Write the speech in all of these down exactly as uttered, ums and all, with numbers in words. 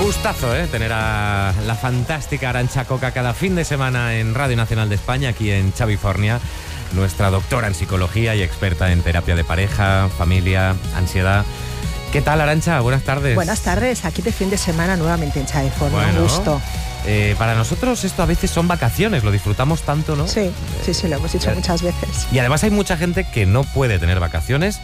Gustazo, ¿eh? Tener a la fantástica Arantxa Coca cada fin de semana en Radio Nacional de España, aquí en Chavifornia, nuestra doctora en psicología y experta en terapia de pareja, familia, ansiedad. ¿Qué tal, Arantxa? Buenas tardes. Buenas tardes, aquí de fin de semana nuevamente en Chavifornia. Bueno, un gusto. Eh, para nosotros esto a veces son vacaciones, lo disfrutamos tanto, ¿no? Sí, sí, sí, lo hemos dicho eh, muchas veces. Y además hay mucha gente que no puede tener vacaciones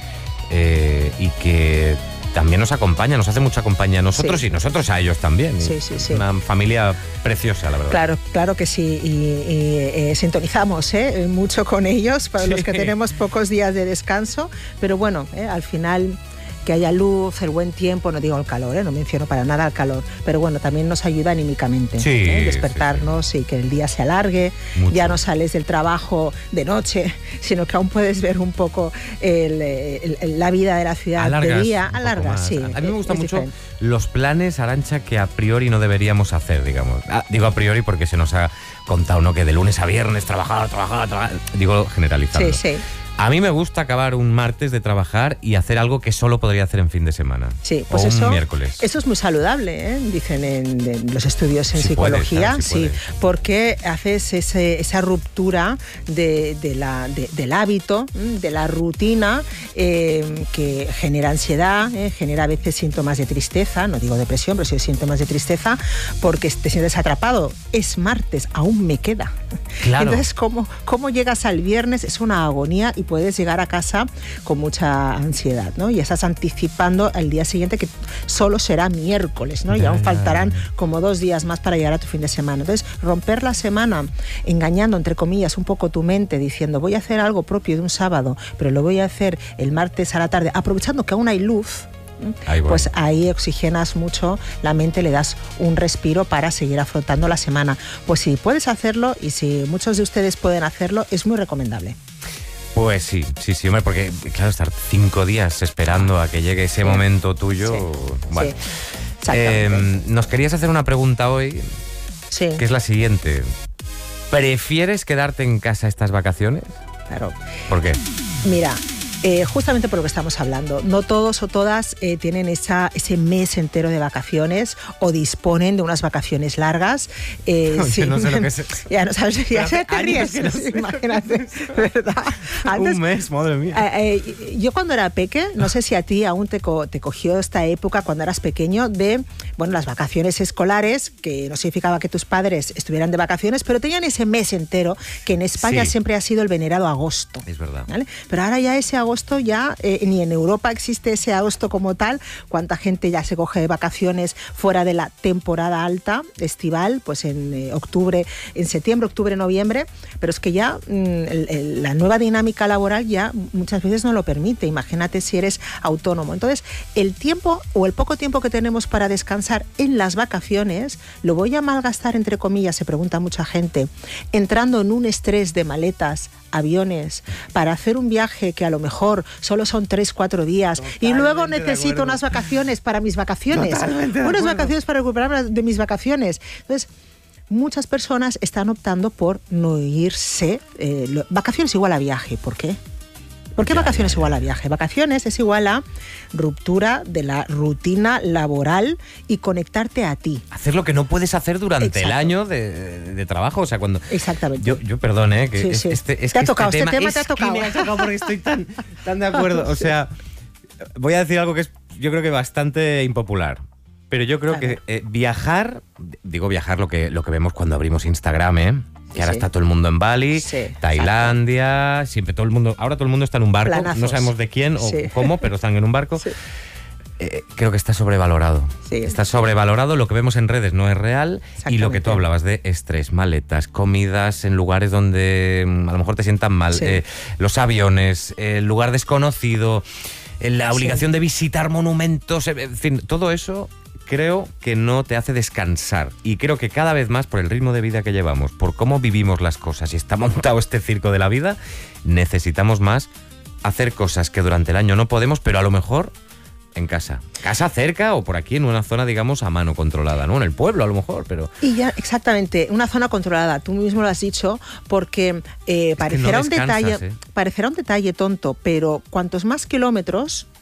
eh, y que también nos acompaña, nos hace mucha compañía a nosotros, sí, y nosotros a ellos también. Sí, sí, sí. Una familia preciosa, la verdad. Claro, claro que sí, y, y eh, sintonizamos ¿eh? mucho con ellos, para sí. los que tenemos pocos días de descanso, pero bueno, ¿eh? al final que haya luz, el buen tiempo, no digo el calor, ¿eh? no menciono para nada el calor, pero bueno, también nos ayuda anímicamente, sí, ¿eh? despertarnos sí, sí. y que el día se alargue, mucho. Ya no sales del trabajo de noche, sino que aún puedes ver un poco el, el, el, la vida de la ciudad alargas de día, alargas, sí. A mí me gustan mucho diferente. Los planes, Arantxa, que a priori no deberíamos hacer, digamos. Ah, digo a priori porque se nos ha contado, ¿no?, que de lunes a viernes trabajar, trabajar, trabajar, digo generalizando. Sí, sí. A mí me gusta acabar un martes de trabajar y hacer algo que solo podría hacer en fin de semana. Sí, pues o eso, un miércoles. Eso es muy saludable, ¿eh? Dicen en, en los estudios en sí psicología, puede, sí, sí, porque haces ese, esa ruptura de, de la, de, del hábito, de la rutina, eh, que genera ansiedad, eh, genera a veces síntomas de tristeza, no digo depresión, pero sí síntomas de tristeza, porque te sientes atrapado. Es martes, aún me queda. Claro. Entonces, ¿cómo, cómo llegas al viernes? Es una agonía y puedes llegar a casa con mucha ansiedad, ¿no? Y estás anticipando el día siguiente, que solo será miércoles, ¿no? Y aún faltarán como dos días más para llegar a tu fin de semana. Entonces, romper la semana engañando, entre comillas, un poco tu mente, diciendo voy a hacer algo propio de un sábado, pero lo voy a hacer el martes a la tarde, aprovechando que aún hay luz, Ahí pues ahí oxigenas mucho la mente, le das un respiro para seguir afrontando la semana. Pues si puedes hacerlo, y si muchos de ustedes pueden hacerlo, es muy recomendable. Pues sí, sí, sí, hombre, porque claro, estar cinco días esperando a que llegue ese sí. momento tuyo... Sí. Bueno. Sí. Eh, nos querías hacer una pregunta hoy, sí. que es la siguiente. ¿Prefieres quedarte en casa estas vacaciones? Claro. ¿Por qué? Mira... Eh, justamente por lo que estamos hablando, no todos o todas eh, tienen esa, ese mes entero de vacaciones o disponen de unas vacaciones largas. Eh, no, sí. no sé lo que es eso. Ya no sabes, ya se te ríes, no sé imagínate, ¿verdad? Antes, un mes, madre mía. Eh, eh, yo cuando era peque, no sé si a ti aún te, co te cogió esta época cuando eras pequeño de, bueno, las vacaciones escolares, que no significaba que tus padres estuvieran de vacaciones, pero tenían ese mes entero, que en España sí. siempre ha sido el venerado agosto. Es verdad. ¿Vale? Pero ahora ya ese agosto agosto ya, eh, ni en Europa existe ese agosto como tal. Cuánta gente ya se coge de vacaciones fuera de la temporada alta estival, pues en eh, octubre, en septiembre, octubre, noviembre, pero es que ya mm, el, el, la nueva dinámica laboral ya muchas veces no lo permite. Imagínate si eres autónomo. Entonces, el tiempo o el poco tiempo que tenemos para descansar en las vacaciones, lo voy a malgastar, entre comillas, se pregunta mucha gente, entrando en un estrés de maletas, aviones, para hacer un viaje que a lo mejor solo son tres, cuatro días. Totalmente, y luego necesito unas vacaciones para mis vacaciones. Unas vacaciones para recuperarme de mis vacaciones. Entonces, muchas personas están optando por no irse. Eh, lo, vacaciones igual a viaje. ¿Por qué? ¿Por qué ya, vacaciones ya, ya. igual a viaje? Vacaciones es igual a ruptura de la rutina laboral y conectarte a ti. Hacer lo que no puedes hacer durante Exacto. el año de, de trabajo. O sea, cuando... Exactamente. Yo, yo perdón, ¿eh? Que sí, es, sí. Este, es te que ha tocado, este tema, este tema te ha tocado. Me ha tocado porque estoy tan, tan de acuerdo. O sea, voy a decir algo que es, yo creo que bastante impopular. Pero yo creo claro. que eh, viajar, digo viajar lo que, lo que vemos cuando abrimos Instagram, ¿eh? Que ahora sí. está todo el mundo en Bali, sí, Tailandia, exacto. siempre todo el mundo, ahora todo el mundo está en un barco, Planazos. No sabemos de quién o sí. cómo, pero están en un barco. Sí. Eh, creo que está sobrevalorado. Sí. Está sobrevalorado, lo que vemos en redes no es real y lo que tú hablabas de estrés, maletas, comidas en lugares donde a lo mejor te sientan mal, sí. eh, los aviones, el lugar desconocido, la obligación sí. de visitar monumentos, en fin, todo eso... creo que no te hace descansar. Y creo que cada vez más, por el ritmo de vida que llevamos, por cómo vivimos las cosas y está montado este circo de la vida, necesitamos más hacer cosas que durante el año no podemos, pero a lo mejor en casa. Casa cerca o por aquí en una zona, digamos, a mano controlada, ¿no? En el pueblo a lo mejor, pero... Y ya, exactamente, una zona controlada. Tú mismo lo has dicho, porque eh, parecerá, que no un detalle, eh. parecerá un detalle tonto, pero cuantos más kilómetros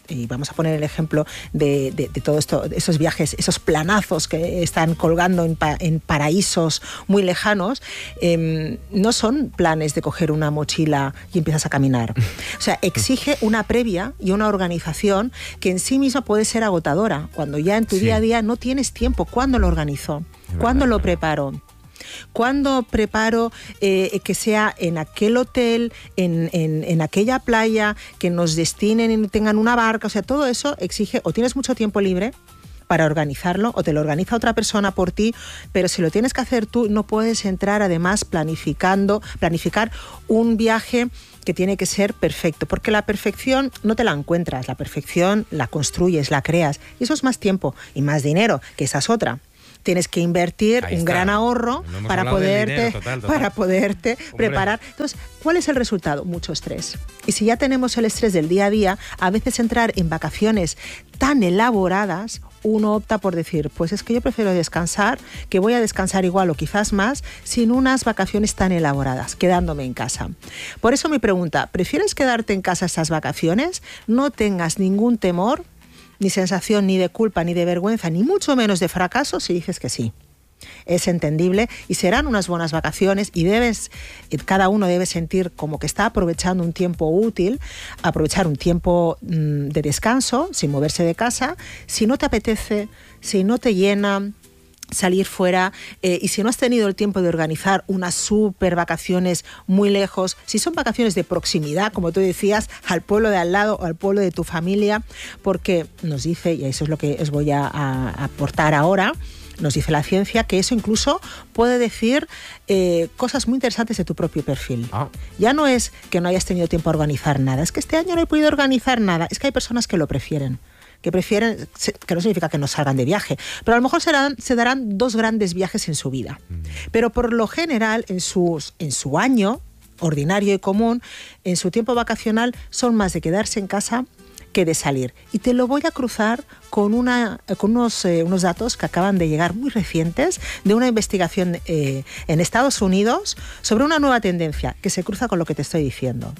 y vamos a poner el ejemplo de, de, de todo esto, esos viajes, esos planazos que están colgando en, pa, en paraísos muy lejanos, eh, no son planes de coger una mochila y empiezas a caminar. O sea, exige una previa y una organización que en sí misma puede ser agotadora, cuando ya en tu sí. día a día no tienes tiempo. ¿Cuándo lo organizo? ¿Cuándo lo preparo? ¿Cuándo preparo eh, que sea en aquel hotel, en, en, en aquella playa, que nos destinen y tengan una barca? O sea, todo eso exige, o tienes mucho tiempo libre para organizarlo, o te lo organiza otra persona por ti, pero si lo tienes que hacer tú, no puedes entrar además planificando, planificar un viaje que tiene que ser perfecto, porque la perfección no te la encuentras, la perfección la construyes, la creas, y eso es más tiempo y más dinero, que esa es otra. Tienes que invertir un gran ahorro no para poderte, dinero, total, total. para poderte Hombre. preparar. Entonces, ¿cuál es el resultado? Mucho estrés. Y si ya tenemos el estrés del día a día, a veces entrar en vacaciones tan elaboradas, uno opta por decir, pues es que yo prefiero descansar, que voy a descansar igual o quizás más, sin unas vacaciones tan elaboradas, quedándome en casa. Por eso mi pregunta, ¿prefieres quedarte en casa estas vacaciones? No tengas ningún temor, ni sensación ni de culpa, ni de vergüenza, ni mucho menos de fracaso si dices que sí. Es entendible y serán unas buenas vacaciones y debes, cada uno debe sentir como que está aprovechando un tiempo útil, aprovechar un tiempo mmm, de descanso, sin moverse de casa. Si no te apetece, si no te llena salir fuera eh, y si no has tenido el tiempo de organizar unas super vacaciones muy lejos, si son vacaciones de proximidad, como tú decías, al pueblo de al lado o al pueblo de tu familia, porque nos dice, y eso es lo que os voy a, a aportar ahora, nos dice la ciencia que eso incluso puede decir eh, cosas muy interesantes de tu propio perfil. Ah. Ya no es que no hayas tenido tiempo a organizar nada, es que este año no he podido organizar nada, es que hay personas que lo prefieren. que prefieren, que no significa que no salgan de viaje, pero a lo mejor se darán, se darán dos grandes viajes en su vida. Pero por lo general, en, sus, en su año ordinario y común, en su tiempo vacacional, son más de quedarse en casa que de salir. Y te lo voy a cruzar con, una, con unos, eh, unos datos que acaban de llegar muy recientes de una investigación eh, en Estados Unidos sobre una nueva tendencia que se cruza con lo que te estoy diciendo.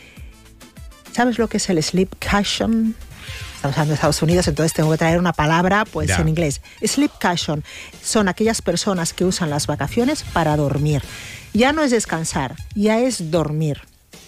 ¿Sabes lo que es el sleepcation? Estamos hablando de Estados Unidos, entonces tengo que traer una palabra pues yeah. en inglés. Sleepcation son aquellas personas que usan las vacaciones para dormir. Ya no es descansar, ya es dormir.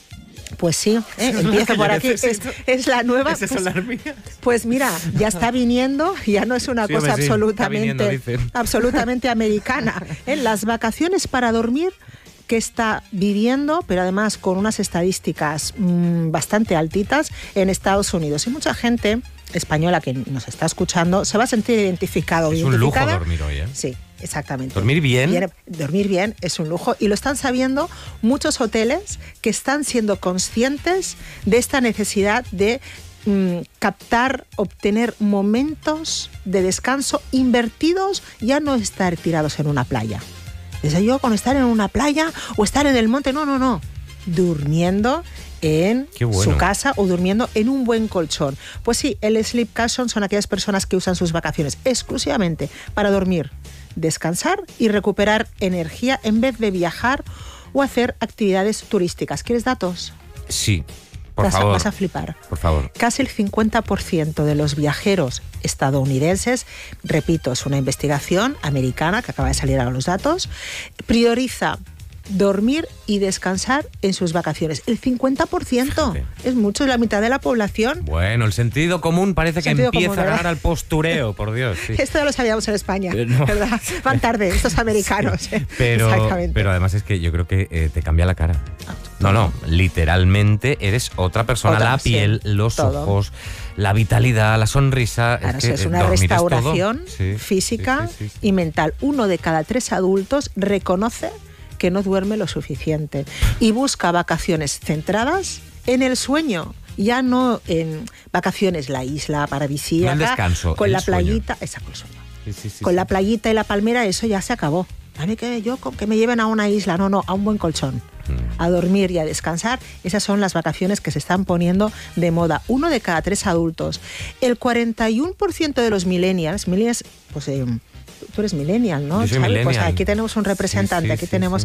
Pues sí, ¿eh? Empiezo por aquí. Es, es la nueva. ¿Es pues, la mía? Pues mira, ya está viniendo, ya no es una sí, cosa hombre, absolutamente, sí, viniendo, absolutamente americana. ¿Eh? Las vacaciones para dormir que está viviendo, pero además con unas estadísticas mmm, bastante altitas en Estados Unidos. Y mucha gente española que nos está escuchando se va a sentir identificado. Es un lujo dormir hoy, ¿eh? Sí, exactamente. ¿Dormir bien? bien? Dormir bien es un lujo y lo están sabiendo muchos hoteles que están siendo conscientes de esta necesidad de mmm, captar, obtener momentos de descanso invertidos, ya no estar tirados en una playa. Desde yo con estar en una playa o estar en el monte, no, no, no. Durmiendo en bueno. su casa o durmiendo en un buen colchón. Pues sí, el sleepcation son aquellas personas que usan sus vacaciones exclusivamente para dormir, descansar y recuperar energía en vez de viajar o hacer actividades turísticas. ¿Quieres datos? Sí. Por vas, favor. vas a flipar. Por favor. Casi el cincuenta por ciento de los viajeros estadounidenses, repito, es una investigación americana que acaba de salir a los datos, prioriza dormir y descansar en sus vacaciones. El cincuenta por ciento. Fíjate. Es mucho, es la mitad de la población. Bueno, el sentido común parece que empieza común, a ganar al postureo, por Dios. Sí. Esto ya lo sabíamos en España, no. ¿verdad? Van tarde estos americanos. Sí. Pero, pero además es que yo creo que eh, te cambia la cara. No, no, literalmente eres otra persona. Otra, la piel, sí, los todo. ojos, la vitalidad, la sonrisa. Claro, es, que es una restauración es sí, física sí, sí, sí, sí. y mental. Uno de cada tres adultos reconoce que no duerme lo suficiente y busca vacaciones centradas en el sueño, ya no en vacaciones la isla paradisíaca, no el descanso, con el la sueño. playita, exacto, el sueño. Sí, sí, sí, con sí. la playita y la palmera, eso ya se acabó. A mí que yo que me lleven a una isla, no, no, a un buen colchón, mm. a dormir y a descansar. Esas son las vacaciones que se están poniendo de moda. Uno de cada tres adultos. El cuarenta y uno por ciento de los millennials, millennials, pues eh, tú eres millennial, ¿no? Yo soy millennial. Pues aquí tenemos un representante, sí, sí, aquí sí, tenemos... Sí.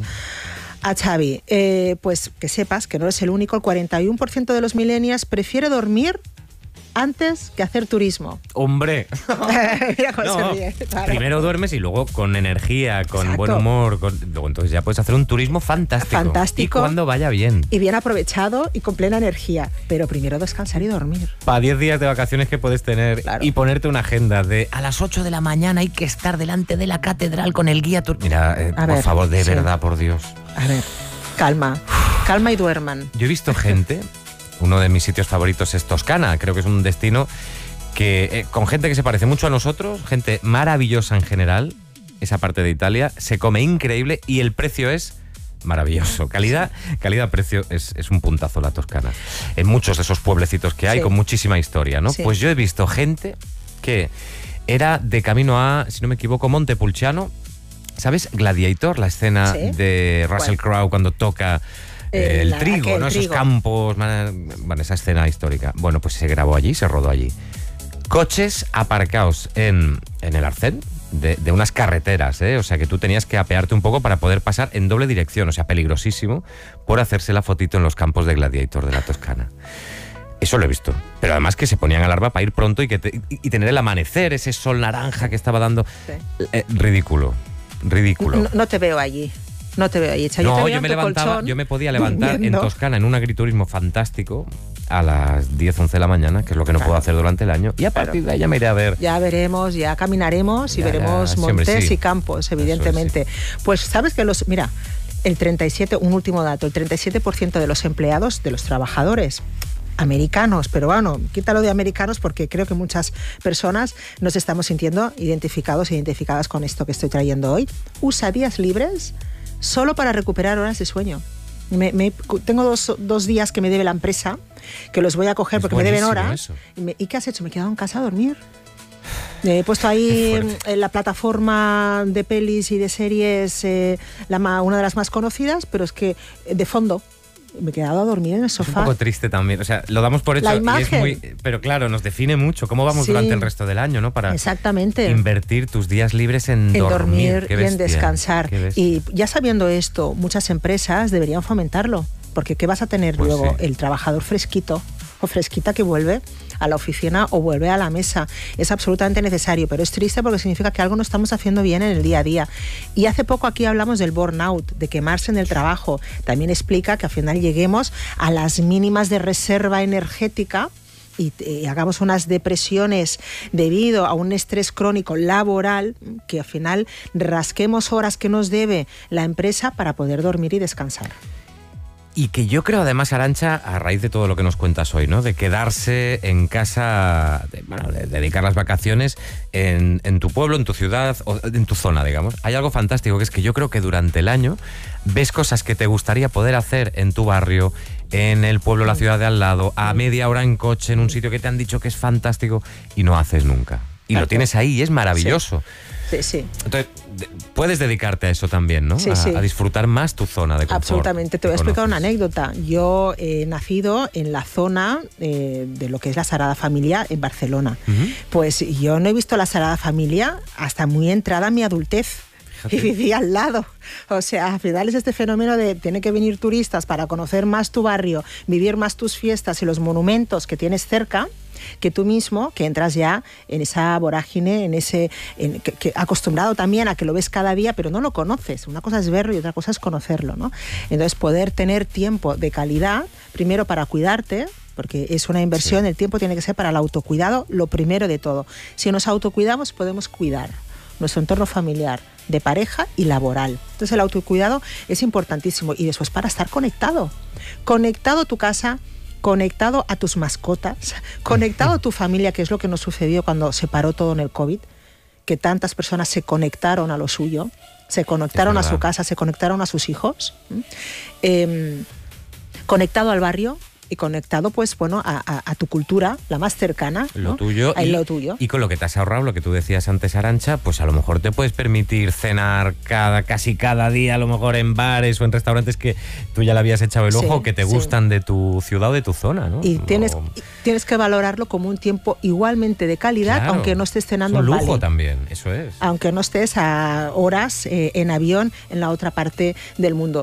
A Xavi, eh, pues que sepas que no eres el único, el cuarenta y uno por ciento de los millennials prefiere dormir antes que hacer turismo. ¡Hombre! Mira cómo no, se ríe. Claro. Primero duermes y luego con energía, con Exacto. buen humor. Con, luego entonces ya puedes hacer un turismo fantástico. Fantástico. Y cuando vaya bien. Y bien aprovechado y con plena energía. Pero primero descansar y dormir. Para diez días de vacaciones que puedes tener Claro. y ponerte una agenda de a las ocho de la mañana hay que estar delante de la catedral con el guía. tur- Mira, eh, por ver, favor, de sí. verdad, por Dios. A ver, calma. Calma y duerman. Yo he visto gente, uno de mis sitios favoritos es Toscana, creo que es un destino que eh, con gente que se parece mucho a nosotros, gente maravillosa en general, esa parte de Italia, se come increíble y el precio es maravilloso. Calidad, calidad-precio es, es un puntazo la Toscana. En muchos de esos pueblecitos que hay Sí. con muchísima historia, ¿no? Sí. Pues yo he visto gente que era de camino a, si no me equivoco, Montepulciano. ¿Sabes? Gladiator, la escena Sí. de Russell Crowe cuando toca eh, Eh, el la- trigo, aquel ¿no? Esos trigo. campos, man- bueno, esa escena histórica. Bueno, pues se grabó allí, se rodó allí. Coches aparcados en, en el arcén de, de unas carreteras, ¿eh? O sea que tú tenías que apearte un poco para poder pasar en doble dirección, o sea, peligrosísimo, por hacerse la fotito en los campos de Gladiator de la Toscana. Eso lo he visto. Pero además que se ponían alarma para ir pronto y, que te- y, y tener el amanecer, ese sol naranja que estaba dando. Sí. Eh, ridículo, ridículo. No, no te veo allí. No te veo allí. O sea, No, te veo yo en me tu levantaba, colchón, yo me podía levantar durmiendo. en Toscana en un agriturismo fantástico a las diez, once de la mañana, que es lo que no Claro. puedo hacer durante el año, y a partir Claro. de ahí ya me iré a ver. Ya veremos, ya caminaremos y Ya, ya, veremos sí, hombre, montes sí. y campos, evidentemente. Pues sabes que los... Mira, el treinta y siete, un último dato, el treinta y siete por ciento de los empleados, de los trabajadores americanos, pero bueno, quítalo de americanos porque creo que muchas personas nos estamos sintiendo identificados e identificadas con esto que estoy trayendo hoy. Usa días libres solo para recuperar horas de sueño. Me, me- tengo dos, dos días que me debe la empresa, que los voy a coger Es porque me deben buenísimo horas. eso. Y, me- ¿y qué has hecho? Me he quedado en casa a dormir. He puesto ahí en la plataforma de pelis y de series, eh, la ma- una de las más conocidas, pero es que eh, de fondo me he quedado a dormir en el Es un sofá. poco triste también, o sea, lo damos por hecho La y es imagen. muy, pero claro, nos define mucho cómo vamos Sí. durante el resto del año, ¿no? Para Exactamente. invertir tus días libres en, En dormir, dormir Qué y en bestia, descansar. qué bestia. Y ya sabiendo esto, muchas empresas deberían fomentarlo, porque ¿qué vas a tener Pues luego? sí. El trabajador fresquito o fresquita que vuelve a la oficina o vuelve a la mesa. Es absolutamente necesario, pero es triste porque significa que algo no estamos haciendo bien en el día a día. Y hace poco aquí hablamos del burnout, de quemarse en el trabajo. También explica que al final lleguemos a las mínimas de reserva energética y eh, hagamos unas depresiones debido a un estrés crónico laboral, que al final rasquemos horas que nos debe la empresa para poder dormir y descansar. Y que yo creo además, Arantxa, a raíz de todo lo que nos cuentas hoy, ¿no? De quedarse en casa, de, bueno, de dedicar las vacaciones en, en tu pueblo, en tu ciudad, o en tu zona, digamos. Hay algo fantástico, que es que yo creo que durante el año ves cosas que te gustaría poder hacer en tu barrio, en el pueblo, la ciudad de al lado, a media hora en coche, en un sitio que te han dicho que es fantástico y no haces nunca. Y lo Exacto. tienes ahí y es maravilloso. Sí, sí. Entonces, de- puedes dedicarte a eso también, ¿no? Sí, a, sí. a disfrutar más tu zona de confort. Absolutamente. Te voy a que explicar una conoces. anécdota. Yo he nacido en la zona eh, de lo que es la Sagrada Familia en Barcelona. Ujú. Pues yo no he visto la Sagrada Familia hasta muy entrada en mi adultez. Fíjate. Y vivía al lado. O sea, al final es este fenómeno de tiene que venir turistas para conocer más tu barrio, vivir más tus fiestas y los monumentos que tienes cerca, que tú mismo, que entras ya en esa vorágine, en ese en, que, que acostumbrado también a que lo ves cada día, pero no lo conoces. Una cosa es verlo y otra cosa es conocerlo, ¿no? Entonces, poder tener tiempo de calidad, primero para cuidarte, porque es una inversión, Sí. el tiempo tiene que ser para el autocuidado, lo primero de todo. Si nos autocuidamos, podemos cuidar nuestro entorno familiar, de pareja y laboral. Entonces el autocuidado es importantísimo y después para estar conectado, conectado a tu casa, conectado a tus mascotas, conectado a tu familia, que es lo que nos sucedió cuando se paró todo en el COVID, que tantas personas se conectaron a lo suyo, se conectaron a su casa, se conectaron a sus hijos, ¿m? eh, conectado al barrio y conectado, pues bueno, a, a, a tu cultura, la más cercana, Lo ¿no? tuyo. A y, lo tuyo. Y con lo que te has ahorrado, lo que tú decías antes, Arantxa, pues a lo mejor te puedes permitir cenar cada, casi cada día, a lo mejor en bares o en restaurantes que tú ya le habías echado el ojo, Sí, que te sí. gustan de tu ciudad o de tu zona, ¿no? Y tienes, O- y tienes que valorarlo como un tiempo igualmente de calidad, Claro. aunque no estés cenando Es un en lujo Bali, también, eso es. aunque no estés a horas eh, en avión en la otra parte del mundo.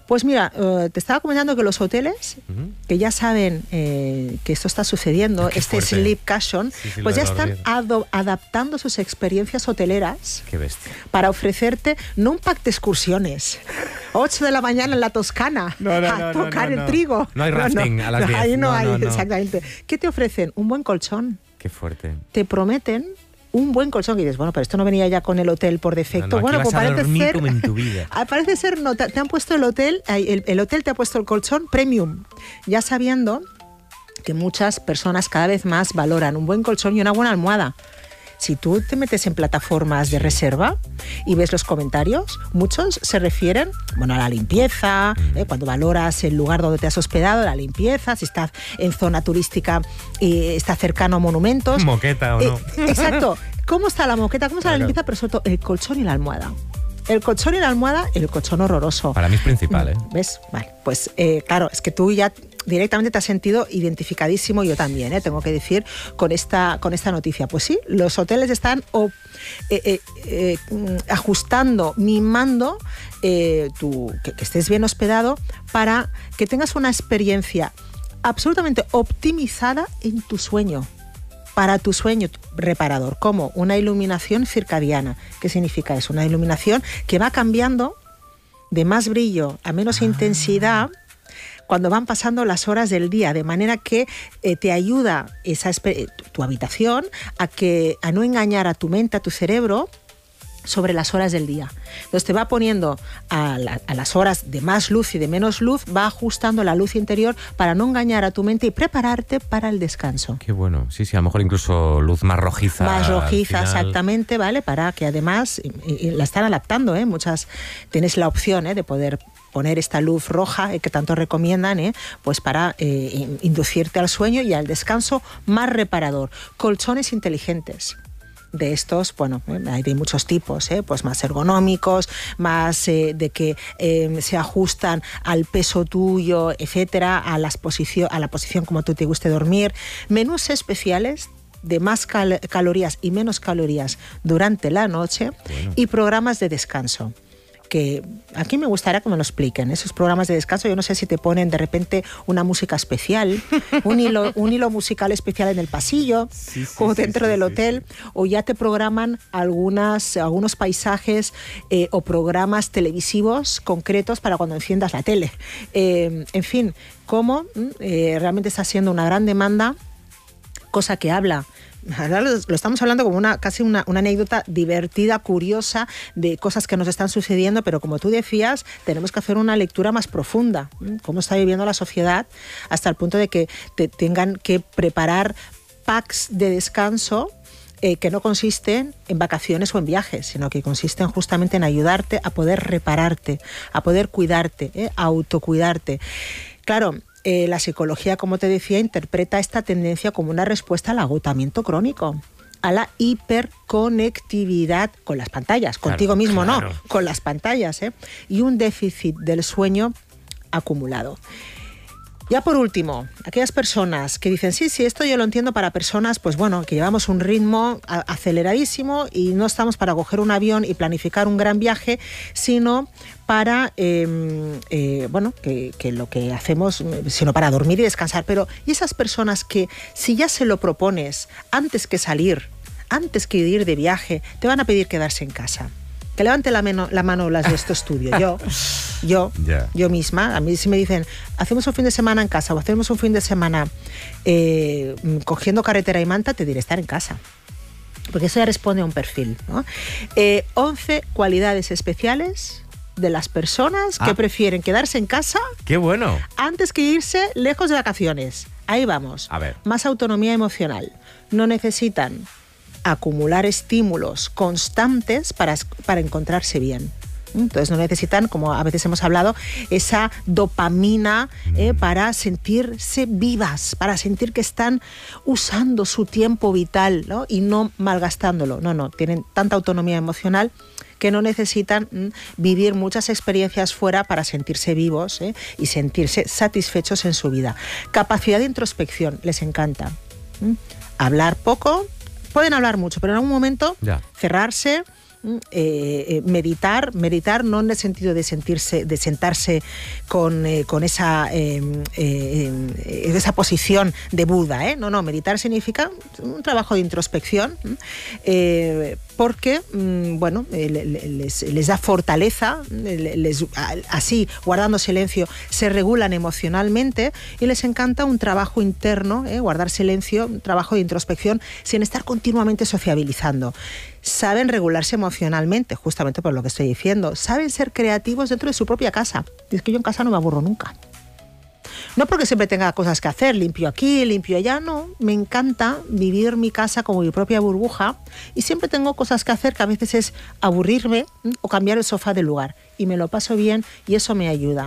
Pues mira, uh, te estaba comentando que los hoteles, uh-huh. que ya saben eh, que esto está sucediendo, Qué este fuerte. Sleep Cushion, sí, sí, pues ya están ado- adaptando sus experiencias hoteleras Qué bestia. para ofrecerte no un pack de excursiones, ocho de la mañana en la Toscana, no, no, a no, tocar no, no, el trigo. No hay rafting no, no, a las diez. Ahí no, no hay, no, no. exactamente. ¿Qué te ofrecen? Un buen colchón. Qué fuerte. Te prometen un buen colchón, y dices, bueno, pero esto no venía ya con el hotel por defecto. No, no, bueno, pues parece ser, como en tu vida. parece ser, no, te, te han puesto el hotel, el, el hotel te ha puesto el colchón premium, ya sabiendo que muchas personas cada vez más valoran un buen colchón y una buena almohada. Si tú te metes en plataformas de reserva y ves los comentarios, muchos se refieren, bueno, a la limpieza, eh, cuando valoras el lugar donde te has hospedado, la limpieza, si estás en zona turística y está cercano a monumentos. Moqueta o no. Eh, exacto. ¿Cómo está la moqueta? ¿Cómo está claro. la limpieza? Pero sobre todo el colchón y la almohada. El colchón y la almohada, el colchón horroroso. Para mí es principal, ¿eh? ¿Ves? Vale, pues eh, claro, es que tú ya directamente te has sentido identificadísimo, yo también, ¿eh? tengo que decir, con esta, con esta noticia. Pues sí, los hoteles están oh, eh, eh, eh, ajustando, mimando eh, tu, que, que estés bien hospedado para que tengas una experiencia absolutamente optimizada en tu sueño. Para tu sueño reparador, como una iluminación circadiana. ¿Qué significa eso? Una iluminación que va cambiando de más brillo a menos ah. intensidad cuando van pasando las horas del día, de manera que eh, te ayuda esa tu habitación a, que, a no engañar a tu mente, a tu cerebro, sobre las horas del día. Entonces te va poniendo a, la, a las horas de más luz y de menos luz, va ajustando la luz interior para no engañar a tu mente y prepararte para el descanso. Qué bueno. Sí, sí, a lo mejor incluso luz más rojiza. Más rojiza, exactamente, ¿vale? Para que además, y, y la están adaptando, ¿eh? Muchas, tienes la opción, ¿eh? de poder poner esta luz roja eh, que tanto recomiendan, eh, pues para eh, inducirte al sueño y al descanso más reparador. Colchones inteligentes. De estos, bueno, hay de muchos tipos, ¿eh? Pues más ergonómicos, más eh, de que eh, se ajustan al peso tuyo, etcétera, a, las posicio- a la posición como tú te guste dormir. Menús especiales de más cal- calorías y menos calorías durante la noche, bueno. Y programas de descanso. Que aquí me gustaría que me lo expliquen, esos programas de descanso. Yo no sé si te ponen de repente una música especial, un hilo, un hilo musical especial en el pasillo, sí, sí, o dentro sí, sí, del hotel, sí, sí. O ya te programan algunas, algunos paisajes eh, o programas televisivos concretos para cuando enciendas la tele. Eh, en fin, cómo eh, realmente está siendo una gran demanda, cosa que habla. Ahora lo, lo estamos hablando como una casi una, una anécdota divertida, curiosa, de cosas que nos están sucediendo, pero como tú decías, tenemos que hacer una lectura más profunda. Cómo está viviendo la sociedad hasta el punto de que te tengan que preparar packs de descanso eh, que no consisten en vacaciones o en viajes, sino que consisten justamente en ayudarte a poder repararte, a poder cuidarte, eh, a autocuidarte. Claro, Eh, la psicología, como te decía, interpreta esta tendencia como una respuesta al agotamiento crónico, a la hiperconectividad con las pantallas, claro, contigo mismo claro. no, con las pantallas, ¿eh? Y un déficit del sueño acumulado. Ya por último, aquellas personas que dicen, sí, sí, esto yo lo entiendo para personas, pues bueno, que llevamos un ritmo aceleradísimo y no estamos para coger un avión y planificar un gran viaje, sino para, eh, eh, bueno, que, que lo que hacemos, sino para dormir y descansar. Pero, ¿y esas personas que si ya se lo propones antes que salir, antes que ir de viaje, te van a pedir quedarse en casa? Que levante la mano, la mano las de este estudio. Yo, yo, yeah. yo misma, a mí si me dicen, hacemos un fin de semana en casa o hacemos un fin de semana eh, cogiendo carretera y manta, te diré estar en casa. Porque eso ya responde a un perfil, ¿no? Eh, once cualidades especiales de las personas ah. que prefieren quedarse en casa. ¡Qué bueno! Antes que irse lejos de vacaciones. Ahí vamos. A ver. Más autonomía emocional. No necesitan acumular estímulos constantes para, para encontrarse bien. Entonces no necesitan, como a veces hemos hablado, esa dopamina eh, para sentirse vivas, para sentir que están usando su tiempo vital, ¿no? Y no malgastándolo. No, no, tienen tanta autonomía emocional que no necesitan mm, vivir muchas experiencias fuera para sentirse vivos eh, y sentirse satisfechos en su vida. Capacidad de introspección, les encanta. ¿Mm? Hablar poco. Pueden hablar mucho, pero en algún momento ya. cerrarse, eh, meditar, meditar no en el sentido de sentirse, de sentarse con, eh, con esa, eh, eh, esa posición de Buda, ¿eh? No, no, meditar significa un trabajo de introspección, eh, porque, bueno, les, les da fortaleza, les, así, guardando silencio, se regulan emocionalmente y les encanta un trabajo interno, ¿eh? Guardar silencio, un trabajo de introspección, sin estar continuamente sociabilizando. Saben regularse emocionalmente, justamente por lo que estoy diciendo. Saben ser creativos dentro de su propia casa. Y es que yo en casa no me aburro nunca. No porque siempre tenga cosas que hacer, limpio aquí, limpio allá, no. Me encanta vivir mi casa como mi propia burbuja y siempre tengo cosas que hacer que a veces es aburrirme o cambiar el sofá de lugar. Y me lo paso bien y eso me ayuda.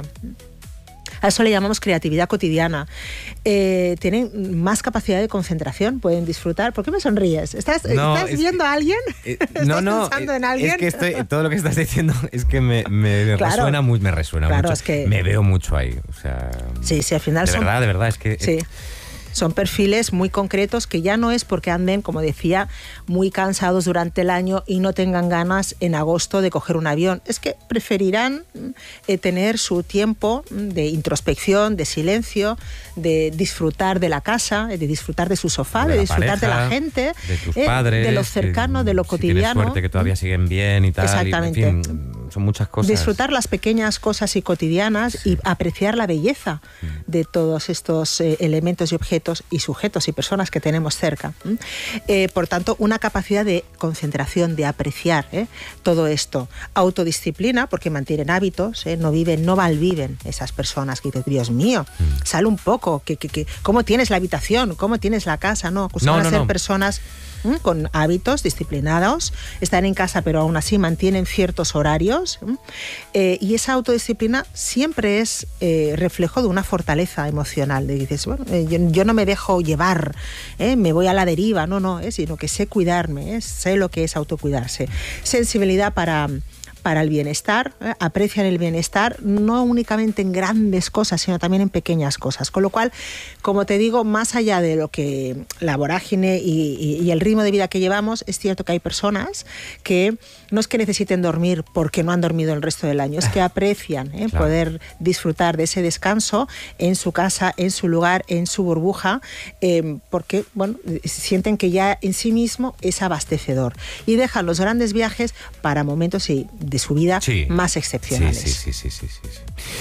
A eso le llamamos creatividad cotidiana. Eh, tienen más capacidad de concentración, pueden disfrutar. ¿Por qué me sonríes? ¿Estás, no, ¿estás viendo que, a alguien? Eh, ¿Estás no, no, pensando en alguien? Es que estoy, todo lo que estás diciendo es que me, me claro, resuena, muy, me resuena claro, mucho. Es que, me veo mucho ahí. O sea, sí, sí, al final de son... verdad, de verdad, es que... Sí. Son perfiles muy concretos que ya no es porque anden, como decía, muy cansados durante el año y no tengan ganas en agosto de coger un avión. Es que preferirán eh, tener su tiempo de introspección, de silencio, de disfrutar de la casa, de disfrutar de su sofá, de, de disfrutar pareja, de la gente, de tus eh, padres, de lo cercano, de lo si cotidiano. Tienes suerte que todavía siguen bien y tal. Exactamente. Y, en fin, son muchas cosas. Disfrutar las pequeñas cosas y cotidianas sí. y apreciar la belleza mm. de todos estos eh, elementos y objetos y sujetos y personas que tenemos cerca. Eh, por tanto, una capacidad de concentración, de apreciar ¿eh? todo esto. Autodisciplina, porque mantienen hábitos, ¿eh? no viven, no malviven esas personas que dicen, Dios mío, sal un poco, que, que, que, ¿cómo tienes la habitación? ¿Cómo tienes la casa? No, pues no, van a no, ser no. personas ¿eh? con hábitos disciplinados, están en casa pero aún así mantienen ciertos horarios eh, y esa autodisciplina siempre es eh, reflejo de una fortaleza emocional, de dices, bueno, eh, yo, yo no me dejo llevar, eh, me voy a la deriva, no, no, eh, sino que sé cuidarme, eh, sé lo que es autocuidarse. Sensibilidad para... para el bienestar, ¿eh? aprecian el bienestar no únicamente en grandes cosas, sino también en pequeñas cosas. Con lo cual, como te digo, más allá de lo que la vorágine y, y, y el ritmo de vida que llevamos, es cierto que hay personas que no es que necesiten dormir porque no han dormido el resto del año, es que aprecian ¿eh? claro. poder disfrutar de ese descanso en su casa, en su lugar, en su burbuja, eh, porque bueno, sienten que ya en sí mismo es abastecedor y dejan los grandes viajes para momentos y de su vida sí. más excepcionales. Sí, sí, sí, sí, sí, sí.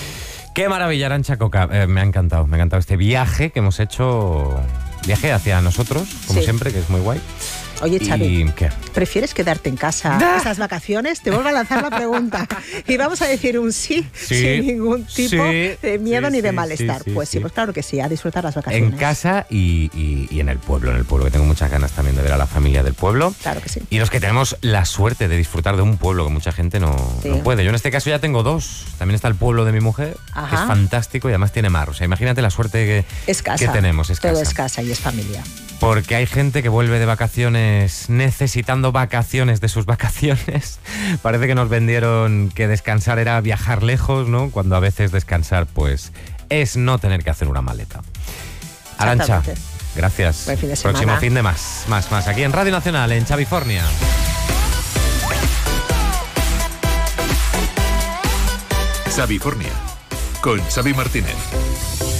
Qué maravilla, Arantxa Coca. Eh, me ha encantado, me ha encantado este viaje que hemos hecho, viaje hacia nosotros, como sí. siempre, que es muy guay. Oye, Xavi, ¿Y qué? ¿prefieres quedarte en casa ¡Ah! estas vacaciones? Te vuelvo a lanzar la pregunta. Y vamos a decir un sí, sí sin ningún tipo sí, de miedo sí, ni de malestar. Sí, sí, pues sí, sí, pues claro que sí, a disfrutar las vacaciones. En casa y, y, y en el pueblo, en el pueblo, que tengo muchas ganas también de ver a la familia del pueblo. Claro que sí. Y los que tenemos la suerte de disfrutar de un pueblo que mucha gente no, sí. no puede. Yo en este caso ya tengo dos. También está el pueblo de mi mujer, Ajá. que es fantástico y además tiene mar. O sea, imagínate la suerte que, es casa. que tenemos. Es Todo casa. es casa y es familia. Porque hay gente que vuelve de vacaciones necesitando vacaciones de sus vacaciones. Parece que nos vendieron que descansar era viajar lejos, ¿no? Cuando a veces descansar, pues, es no tener que hacer una maleta. Arantxa, gracias. Buen fin de semana. Próximo fin de más, más, más. Aquí en Radio Nacional, en Xavifornia. Xavifornia, con Xavi Martínez.